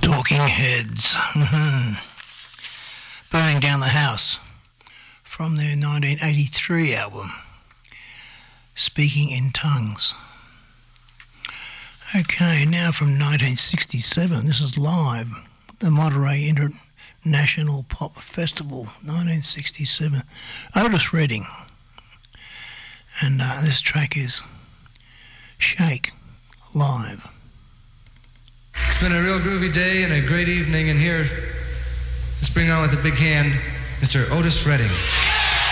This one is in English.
Talking Heads. Burning Down the House from their 1983 album, Speaking in Tongues. Okay, now from 1967, this is live, the Monterey International Pop Festival, 1967. Otis Redding. And this track is Shake, live. It's been a real groovy day and a great evening, and here, let's bring on with a big hand, Mr. Otis Redding.